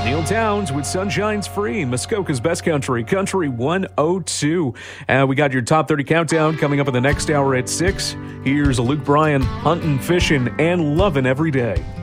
Neil Towns with Sunshine's Free, Muskoka's Best Country, Country 102. We got your top 30 countdown coming up in the next hour at 6. Here's Luke Bryan, hunting, fishing, and loving every day.